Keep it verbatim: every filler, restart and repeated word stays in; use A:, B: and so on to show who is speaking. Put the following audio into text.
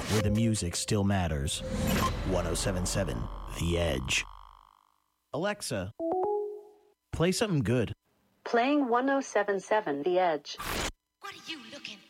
A: where the music still matters. one oh seven point seven The Edge. Alexa, play something good.
B: Playing one oh seven point seven The Edge.
C: What are you looking